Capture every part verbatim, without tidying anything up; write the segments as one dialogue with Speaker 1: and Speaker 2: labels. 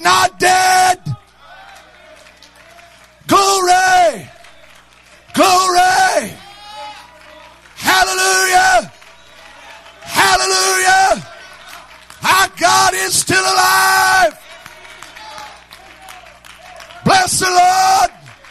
Speaker 1: not dead. Glory. Glory. Hallelujah. Hallelujah. Our God is still alive. Bless the Lord.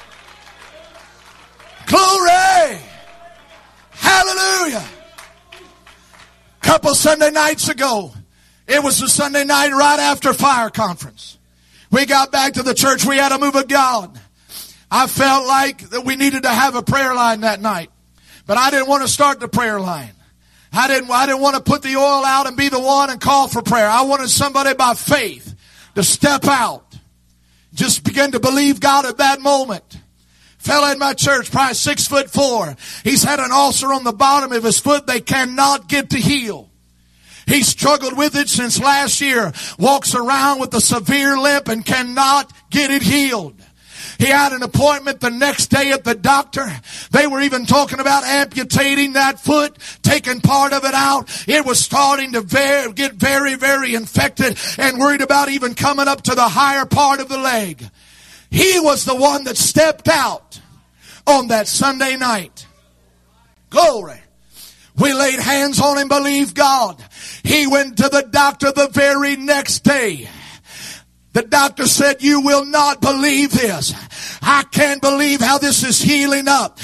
Speaker 1: Glory. Hallelujah. A couple Sunday nights ago, it was the Sunday night right after fire conference. We got back to the church. We had a move of God. I felt like that we needed to have a prayer line that night. But I didn't want to start the prayer line. I didn't, I didn't want to put the oil out and be the one and call for prayer. I wanted somebody by faith to step out. Just begin to believe God at that moment. Fella in my church, probably six foot four. He's had an ulcer on the bottom of his foot they cannot get to heal. He struggled with it since last year. Walks around with a severe limp and cannot get it healed. He had an appointment the next day at the doctor. They were even talking about amputating that foot, taking part of it out. It was starting to very, get very, very infected and worried about even coming up to the higher part of the leg. He was the one that stepped out on that Sunday night. Glory. We laid hands on him, believed God. He went to the doctor the very next day. The doctor said, you will not believe this. I can't believe how this is healing up.